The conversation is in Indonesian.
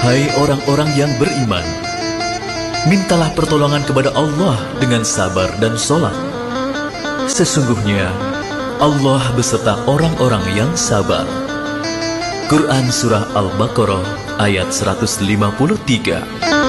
Hai orang-orang yang beriman, mintalah pertolongan kepada Allah dengan sabar dan sholat. Sesungguhnya Allah beserta orang-orang yang sabar. Quran Surah Al-Baqarah ayat 153.